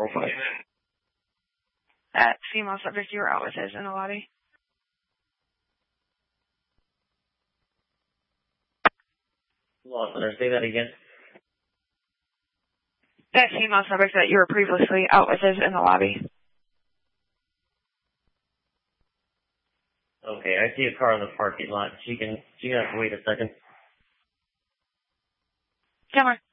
profile. That female subject you were out with is in the lobby. Lost. Say that again. That female subject that you were previously out with is in the lobby. Okay, I see a car in the parking lot. She can have to wait a second. Camera.